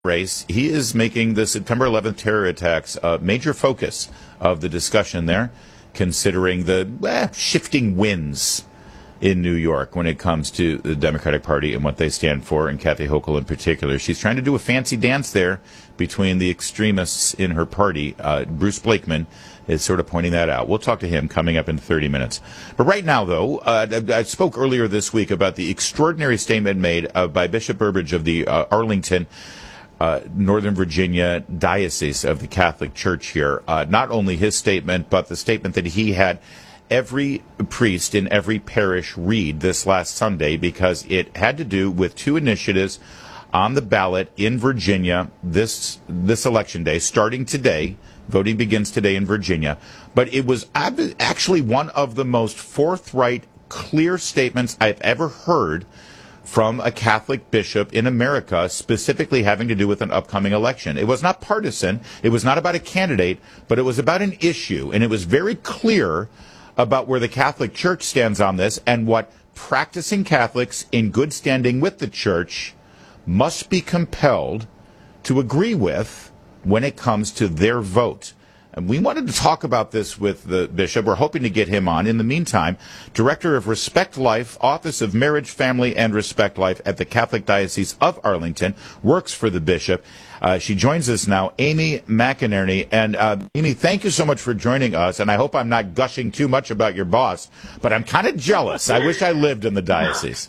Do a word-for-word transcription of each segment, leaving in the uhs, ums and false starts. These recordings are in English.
race. He is making the September eleventh terror attacks a major focus of the discussion there, considering the eh, shifting winds in New York when it comes to the Democratic Party and what they stand for, and Kathy Hochul in particular. She's trying to do a fancy dance there between the extremists in her party. Uh, Bruce Blakeman is sort of pointing that out. We'll talk to him coming up in thirty minutes. But right now, though, uh, I spoke earlier this week about the extraordinary statement made uh, by Bishop Burbidge of the uh, Arlington Uh, Northern Virginia Diocese of the Catholic Church here. Uh, not only his statement, but the statement that he had every priest in every parish read this last Sunday, because it had to do with two initiatives on the ballot in Virginia this this election day, starting today. Voting begins today in Virginia. But it was ab- actually one of the most forthright, clear statements I've ever heard from a Catholic bishop in America, specifically having to do with an upcoming election. It was not partisan. It was not about a candidate, but it was about an issue. And it was very clear about where the Catholic Church stands on this and what practicing Catholics in good standing with the Church must be compelled to agree with when it comes to their vote. And we wanted to talk about this with the bishop. We're hoping to get him on. In the meantime, Director of Respect Life, Office of Marriage, Family, and Respect Life at the Catholic Diocese of Arlington, works for the bishop. Uh, she joins us now, Amy McInerney. And uh, Amy, thank you so much for joining us. And I hope I'm not gushing too much about your boss, but I'm kind of jealous. I wish I lived in the diocese.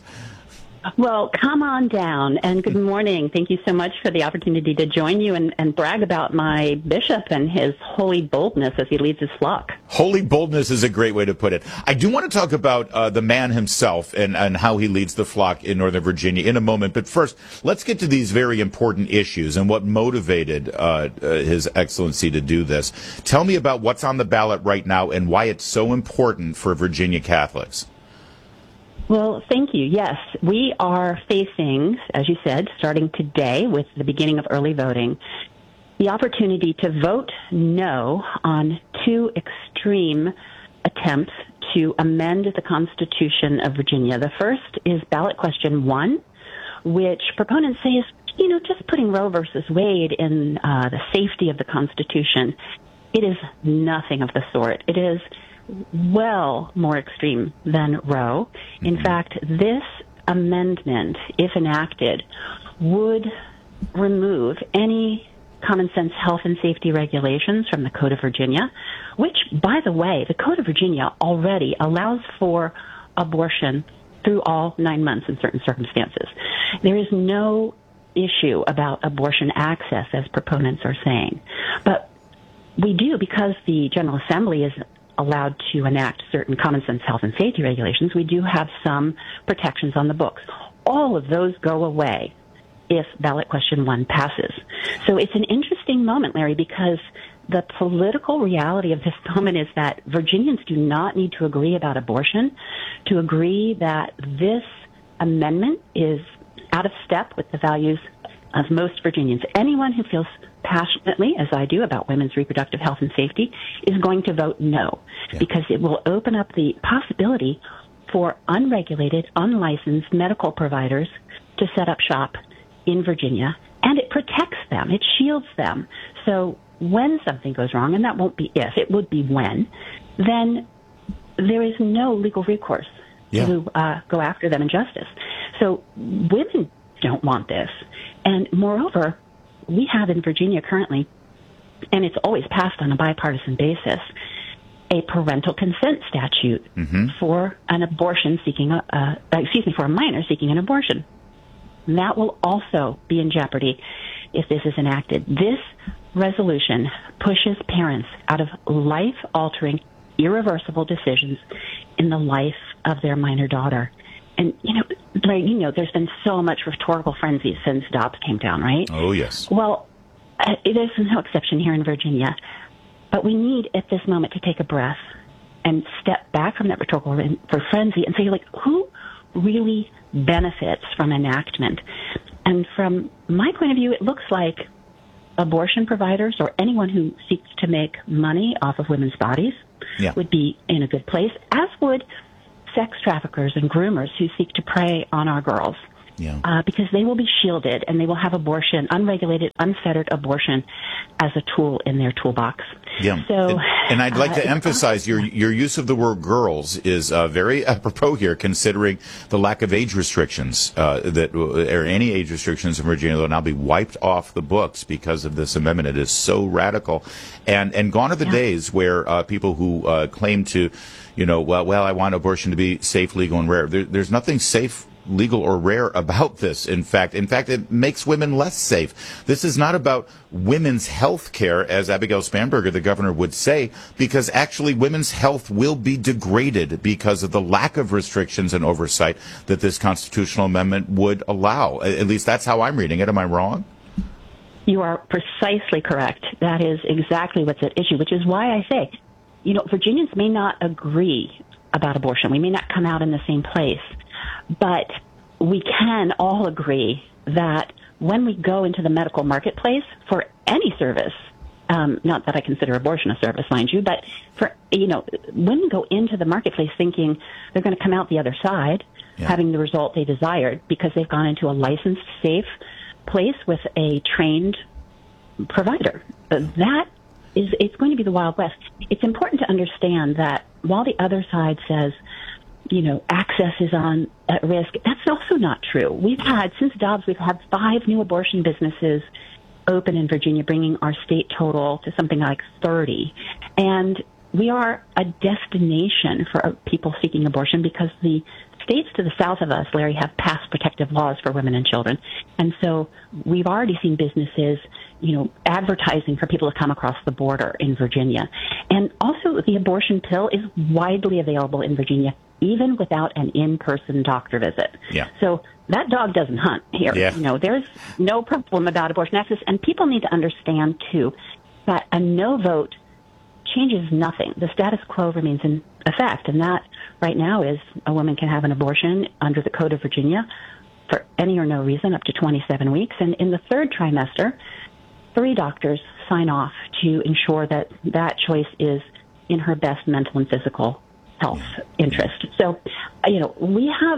Well, come on down, and good morning. Thank you so much for the opportunity to join you and, and brag about my bishop and his holy boldness as he leads his flock. Holy boldness is a great way to put it. I do want to talk about uh, the man himself and, and how he leads the flock in Northern Virginia in a moment. But first, let's get to these very important issues and what motivated uh, uh, His Excellency to do this. Tell me about what's on the ballot right now and why it's so important for Virginia Catholics. Well, thank you. Yes, we are facing, as you said, starting today with the beginning of early voting, the opportunity to vote no on two extreme attempts to amend the Constitution of Virginia. The first is ballot question one, which proponents say is, you know, just putting Roe versus Wade in uh, the safety of the Constitution. It is nothing of the sort. It is well more extreme than Roe. In mm-hmm. fact, this amendment, if enacted, would remove any common sense health and safety regulations from the Code of Virginia, which, by the way, the Code of Virginia already allows for abortion through all nine months in certain circumstances. There is no issue about abortion access, as proponents are saying. But we do, because the General Assembly is allowed to enact certain common sense health and safety regulations, we do have some protections on the books. All of those go away if ballot question one passes. So it's an interesting moment, Larry, because the political reality of this moment is that Virginians do not need to agree about abortion to agree that this amendment is out of step with the values of most Virginians. Anyone who feels passionately, as I do, about women's reproductive health and safety is going to vote no, yeah. because it will open up the possibility for unregulated, unlicensed medical providers to set up shop in Virginia, and it protects them. It shields them. So when something goes wrong, and that won't be if, it would be when, then there is no legal recourse yeah. to uh, go after them in justice. So women don't want this. And moreover, we have in Virginia currently, and it's always passed on a bipartisan basis, a parental consent statute mm-hmm. for an abortion seeking a, uh, excuse me, for a minor seeking an abortion. And that will also be in jeopardy if this is enacted. This resolution pushes parents out of life-altering, irreversible decisions in the life of their minor daughter. And, you know, Larry, you know, there's been so much rhetorical frenzy since Dobbs came down, right? Oh, yes. Well, uh, there's no exception here in Virginia. But we need, at this moment, to take a breath and step back from that rhetorical frenzy and say, like, who really benefits from enactment? And from my point of view, it looks like abortion providers or anyone who seeks to make money off of women's bodies yeah. would be in a good place, as would sex traffickers and groomers who seek to prey on our girls. Yeah. Uh, because they will be shielded and they will have abortion, unregulated, unfettered abortion as a tool in their toolbox. Yeah. So, and, and I'd like uh, to emphasize your your use of the word girls is uh, very apropos here, considering the lack of age restrictions uh, that or any age restrictions in Virginia will now be wiped off the books because of this amendment. It is so radical, and and gone are the yeah. days where uh, people who uh, claim to, you know, well, well, I want abortion to be safe, legal, and rare. There, there's nothing safe, legal, or rare about this. In fact, in fact, it makes women less safe. This is not about women's health care, as Abigail Spanberger, the governor, would say, because actually women's health will be degraded because of the lack of restrictions and oversight that this constitutional amendment would allow. At least that's how I'm reading it. Am I wrong? You are precisely correct. That is exactly what's at issue, which is why I say, you know, Virginians may not agree about abortion. We may not come out in the same place. But we can all agree that when we go into the medical marketplace for any service, um, not that I consider abortion a service, mind you, but for, you know, when we go into the marketplace thinking they're going to come out the other side, yeah. having the result they desired because they've gone into a licensed, safe place with a trained provider, that is, it's going to be the Wild West. It's important to understand that while the other side says, you know, access is on at risk, that's also not true. We've had, since Dobbs, we've had five new abortion businesses open in Virginia, bringing our state total to something like thirty. And we are a destination for people seeking abortion because the states to the south of us, Larry, have passed protective laws for women and children. And so we've already seen businesses, you know, advertising for people to come across the border in Virginia. And also the abortion pill is widely available in Virginia, even without an in-person doctor visit. Yeah. So that dog doesn't hunt here. Yeah. You know, there's no problem about abortion access. And people need to understand, too, that a no vote changes nothing. The status quo remains in effect. And that right now is a woman can have an abortion under the Code of Virginia for any or no reason up to twenty-seven weeks. And in the third trimester, three doctors sign off to ensure that that choice is in her best mental and physical health interest. So, you know, we have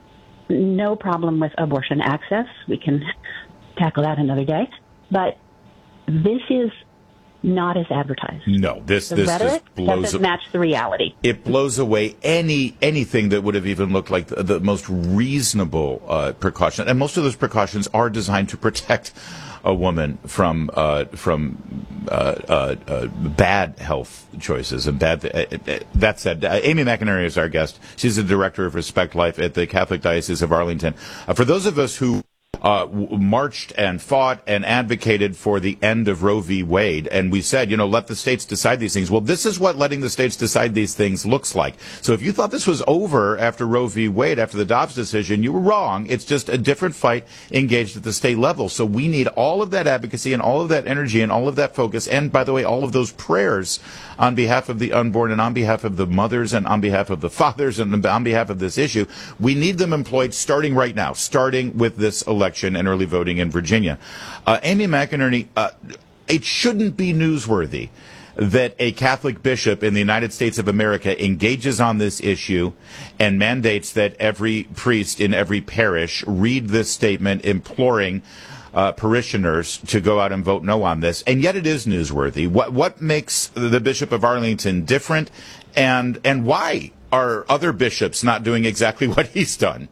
no problem with abortion access. We can tackle that another day. But this is not as advertised. No, this the this rhetoric just blows doesn't match the reality. It blows away any anything that would have even looked like the, the most reasonable uh, precaution. And most of those precautions are designed to protect a woman from uh, from uh, uh, uh, bad health choices and bad. Uh, that said, uh, Amy McInerney is our guest. She's the director of Respect Life at the Catholic Diocese of Arlington. Uh, for those of us who Uh, w- marched and fought and advocated for the end of Roe v. Wade. And we said, you know, let the states decide these things. Well, this is what letting the states decide these things looks like. So if you thought this was over after Roe v. Wade, after the Dobbs decision, you were wrong. It's just a different fight engaged at the state level. So we need all of that advocacy and all of that energy and all of that focus. And by the way, all of those prayers on behalf of the unborn and on behalf of the mothers and on behalf of the fathers and on behalf of this issue. We need them employed starting right now, starting with this election and early voting in Virginia. Uh, Amy McInerney, uh, it shouldn't be newsworthy that a Catholic bishop in the United States of America engages on this issue and mandates that every priest in every parish read this statement imploring uh, parishioners to go out and vote no on this. And yet it is newsworthy. What, what makes the Bishop of Arlington different, and, and why are other bishops not doing exactly what he's done?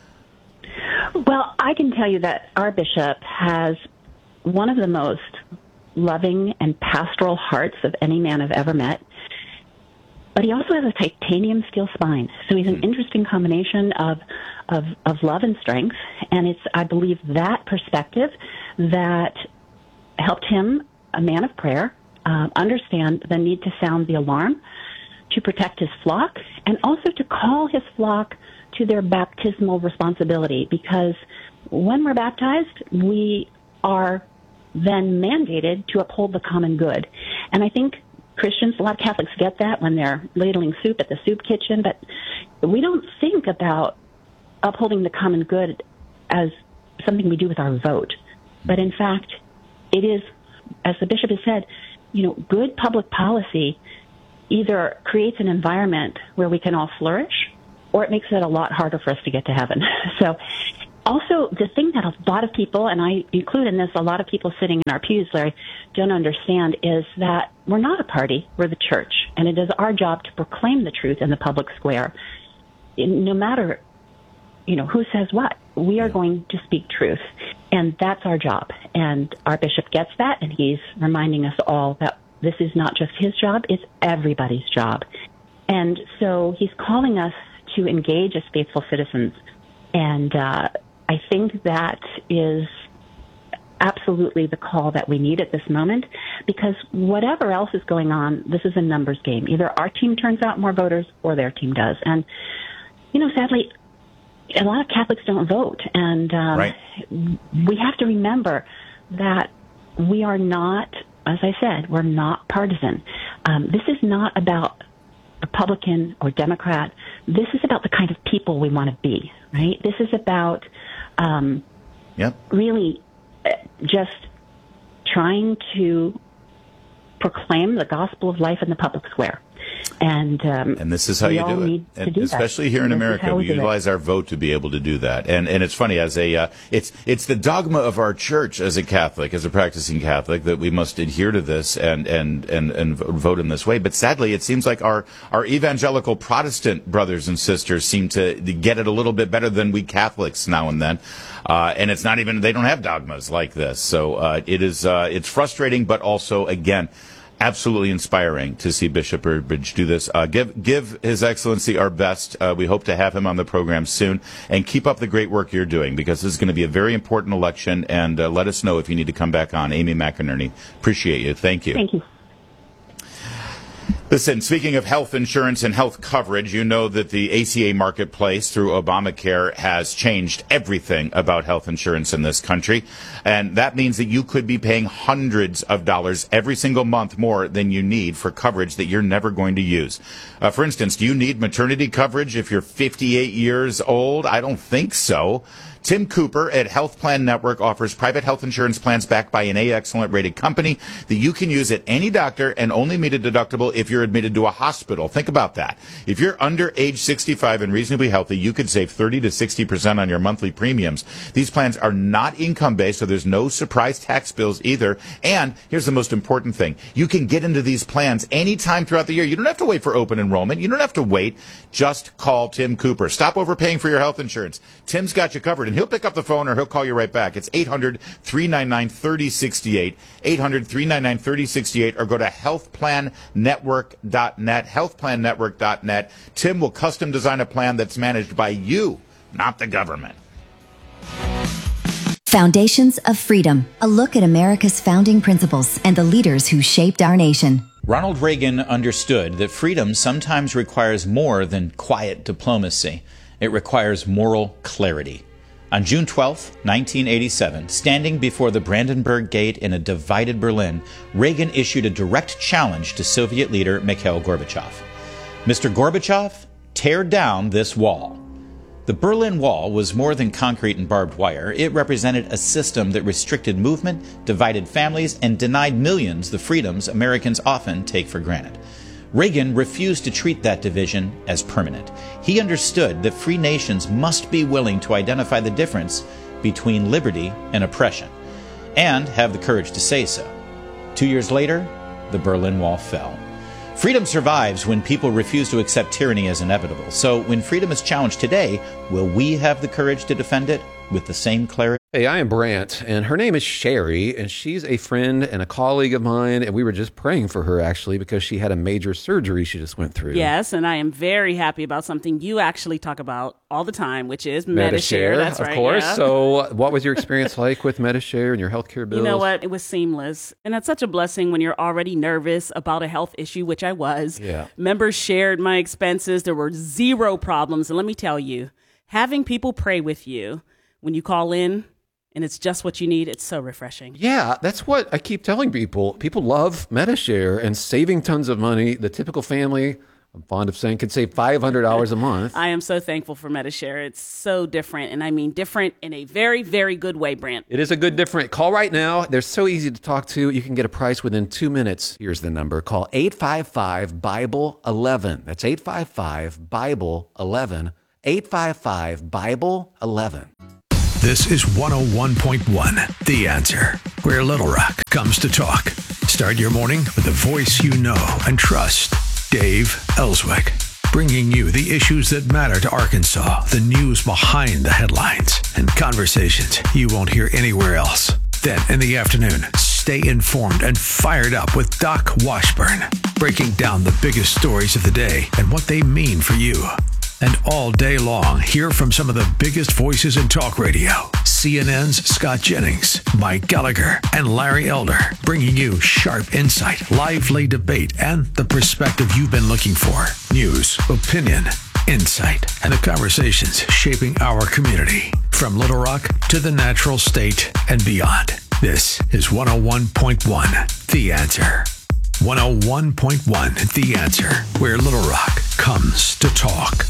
Well, I can tell you that our bishop has one of the most loving and pastoral hearts of any man I've ever met. But he also has a titanium steel spine. So he's an mm. interesting combination of, of, of love and strength. And it's, I believe, that perspective that helped him, a man of prayer, uh, understand the need to sound the alarm, to protect his flock, and also to call his flock to their baptismal responsibility, because when we're baptized, we are then mandated to uphold the common good. And I think Christians, a lot of Catholics get that when they're ladling soup at the soup kitchen, but we don't think about upholding the common good as something we do with our vote. But in fact, it is, as the bishop has said, you know, good public policy either creates an environment where we can all flourish, or it makes it a lot harder for us to get to heaven. So also, the thing that a lot of people, and I include in this a lot of people sitting in our pews, Larry, don't understand is that we're not a party, we're the church, and it is our job to proclaim the truth in the public square. No matter, you know, who says what, we are going to speak truth, and that's our job. And our bishop gets that, and he's reminding us all that this is not just his job, it's everybody's job. And so he's calling us to engage as faithful citizens. And uh, I think that is absolutely the call that we need at this moment, because whatever else is going on, this is a numbers game. Either our team turns out more voters or their team does. And, you know, sadly, a lot of Catholics don't vote. And um, right. we have to remember that we are not, as I said, we're not partisan. Um, this is not about Republican or Democrat. This is about the kind of people we want to be, right? This is about um, yep. really just trying to proclaim the gospel of life in the public square. And um, and this is how you do it, and do especially that. here in this America, we, we utilize our vote to be able to do that. And and it's funny, as a uh, it's it's the dogma of our church as a Catholic, as a practicing Catholic, that we must adhere to this and and and and vote in this way. But sadly, it seems like our our evangelical Protestant brothers and sisters seem to get it a little bit better than we Catholics now and then. Uh, and it's not even, they don't have dogmas like this. So uh, it is uh, it's frustrating, but also again, absolutely inspiring to see Bishop Burbidge do this. Uh, give give His Excellency our best. Uh, we hope to have him on the program soon. And keep up the great work you're doing, because this is going to be a very important election. And uh, let us know if you need to come back on. Amy McInerney, appreciate you. Thank you. Thank you. Listen, speaking of health insurance and health coverage, you know that the A C A marketplace through Obamacare has changed everything about health insurance in this country. And that means that you could be paying hundreds of dollars every single month more than you need for coverage that you're never going to use. Uh, for instance, do you need maternity coverage if you're fifty-eight years old? I don't think so. Tim Cooper at Health Plan Network offers private health insurance plans backed by an A Excellent rated company that you can use at any doctor and only meet a deductible if you're admitted to a hospital. Think about that. If you're under age sixty-five and reasonably healthy, you could save thirty to sixty percent on your monthly premiums. These plans are not income-based, so there's no surprise tax bills either. And here's the most important thing. You can get into these plans anytime throughout the year. You don't have to wait for open enrollment. You don't have to wait. Just call Tim Cooper. Stop overpaying for your health insurance. Tim's got you covered, and he'll pick up the phone or he'll call you right back. It's eight hundred, three nine nine, three oh six eight, eight hundred, three nine nine, three oh six eight, or go to health plan network dot net, health plan network dot net. Tim will custom design a plan that's managed by you, not the government. Foundations of Freedom, a look at America's founding principles and the leaders who shaped our nation. Ronald Reagan understood that freedom sometimes requires more than quiet diplomacy. It requires moral clarity. On June twelfth, nineteen eighty-seven, standing before the Brandenburg Gate in a divided Berlin, Reagan issued a direct challenge to Soviet leader Mikhail Gorbachev. Mister Gorbachev, tear down this wall. The Berlin Wall was more than concrete and barbed wire. It represented a system that restricted movement, divided families, and denied millions the freedoms Americans often take for granted. Reagan refused to treat that division as permanent. He understood that free nations must be willing to identify the difference between liberty and oppression, and have the courage to say so. Two years later, the Berlin Wall fell. Freedom survives when people refuse to accept tyranny as inevitable. So when freedom is challenged today, will we have the courage to defend it with the same clarity? Hey, I am Brant, and her name is Sherry, and she's a friend and a colleague of mine, and we were just praying for her, actually, because she had a major surgery she just went through. Yes, and I am very happy about something you actually talk about all the time, which is Medi-Share. That's of right, course. yeah. So what was your experience like with Medi-Share and your healthcare bills? You know what? It was seamless, and that's such a blessing when you're already nervous about a health issue, which I was. Yeah. Members shared my expenses. There were zero problems, and let me tell you, having people pray with you when you call in, and it's just what you need, it's so refreshing. Yeah, that's what I keep telling people. People love Medi-Share and saving tons of money. The typical family, I'm fond of saying, could save five hundred dollars a month. I am so thankful for Medi-Share. It's so different, and I mean different in a very, very good way, Brant. It is a good different. Call right now. They're so easy to talk to. You can get a price within two minutes. Here's the number. Call eight five five, Bible eleven. That's eight five five, Bible eleven. eight five five, Bible eleven. This is one oh one point one, The Answer, where Little Rock comes to talk. Start your morning with the voice you know and trust, Dave Ellswick, bringing you the issues that matter to Arkansas, the news behind the headlines, and conversations you won't hear anywhere else. Then, in the afternoon, stay informed and fired up with Doc Washburn, breaking down the biggest stories of the day and what they mean for you. And all day long, hear from some of the biggest voices in talk radio. C N N's Scott Jennings, Mike Gallagher, and Larry Elder, bringing you sharp insight, lively debate, and the perspective you've been looking for. News, opinion, insight, and the conversations shaping our community. From Little Rock to the Natural State and beyond. This is one oh one point one, The Answer. one oh one point one, The Answer, where Little Rock comes to talk.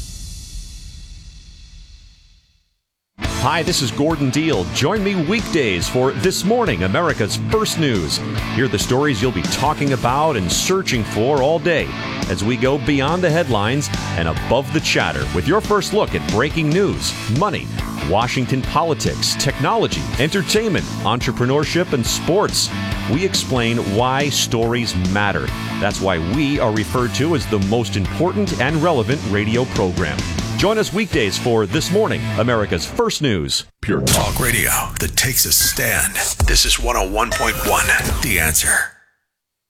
Hi, this is Gordon Deal. Join me weekdays for This Morning, America's First News. Hear the stories you'll be talking about and searching for all day as we go beyond the headlines and above the chatter with your first look at breaking news, money, Washington politics, technology, entertainment, entrepreneurship, and sports. We explain why stories matter. That's why we are referred to as the most important and relevant radio program. Join us weekdays for This Morning, America's First News. Pure talk radio that takes a stand. This is one oh one point one, The Answer.